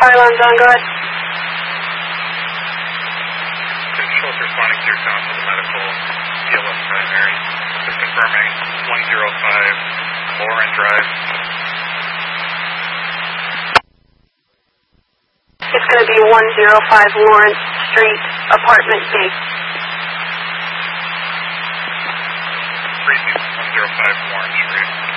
Pylons on, go ahead. Schultz responding to your sound for the medical PLS primary. Just confirming 105 Lauren Drive. It's going to be 105 Lawrence Street, apartment B. 105 Lawrence Street.